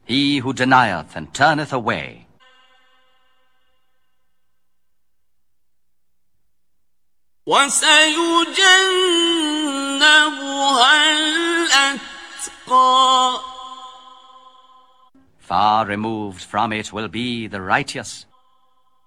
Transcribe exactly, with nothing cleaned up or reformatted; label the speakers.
Speaker 1: he who denieth and turneth away.
Speaker 2: وَسَيُجَنَّبُهَا الْأَتْقَى.
Speaker 1: Far removed from it will be the righteous.